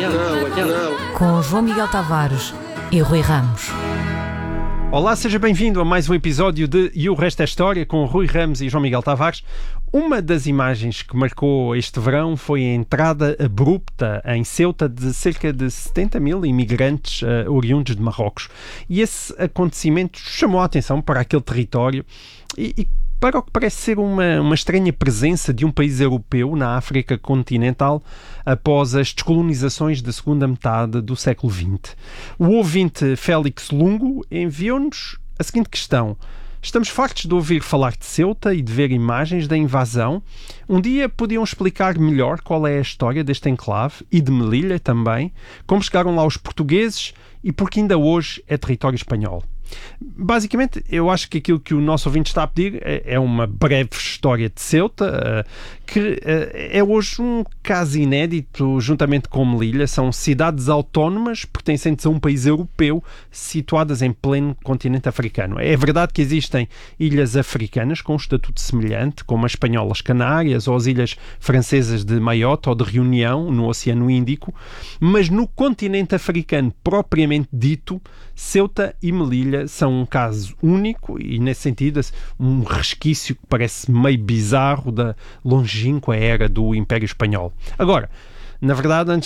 Com João Miguel Tavares e Rui Ramos. Olá, seja bem-vindo a mais um episódio de E o Resto é História com Rui Ramos e João Miguel Tavares. Uma das imagens que marcou este verão foi a entrada abrupta em Ceuta de cerca de 70 mil imigrantes oriundos de Marrocos. E esse acontecimento chamou a atenção para aquele território e para o que parece ser uma estranha presença de um país europeu na África continental após as descolonizações da segunda metade do século XX. O ouvinte Félix Lungo enviou-nos a seguinte questão: estamos fartos de ouvir falar de Ceuta e de ver imagens da invasão. Um dia podiam explicar melhor qual é a história deste enclave e de Melilla também, como chegaram lá os portugueses e porque ainda hoje é território espanhol. Basicamente, eu acho que aquilo que o nosso ouvinte está a pedir é uma breve história de Ceuta, que é hoje um caso inédito juntamente com Melilla. São cidades autónomas pertencentes a um país europeu situadas em pleno continente africano. É verdade que existem ilhas africanas com um estatuto semelhante, como as espanholas Canárias ou as ilhas francesas de Mayotte ou de Reunião, no Oceano Índico, mas no continente africano propriamente dito, Ceuta e Melilla são um caso único e, nesse sentido, um resquício que parece meio bizarro da longínqua era do Império Espanhol. Agora, na verdade, antes